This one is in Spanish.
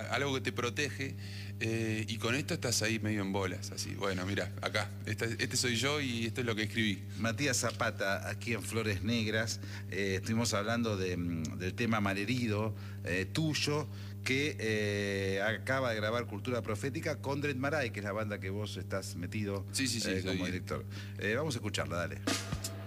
algo que te protege, y con esto estás ahí medio en bolas, así. Bueno, mira, acá, este soy yo y esto es lo que escribí. Matías Zapata, aquí en Flores Negras, estuvimos hablando del tema Malherido, tuyo, que acaba de grabar Cultura Profética con Dred Maray, que es la banda que vos estás metido Sí, como soy. director. Vamos a escucharla, dale.